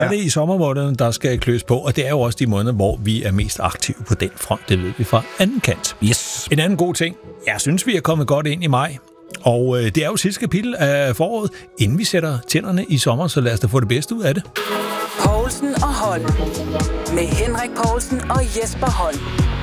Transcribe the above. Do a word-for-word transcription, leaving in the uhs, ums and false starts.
Ja. Det er i sommermåneden, der skal kløs på, og det er jo også de måneder, hvor vi er mest aktive på den front. Det ved vi fra anden kant. Yes. En anden god ting. Jeg synes, vi er kommet godt ind i maj. Og øh, det er jo sidste kapitel af foråret, inden vi sætter tænderne i sommer, så lad os da få det bedste ud af det. Povlsen og Holm. Med Henrik Povlsen og Jesper Holm.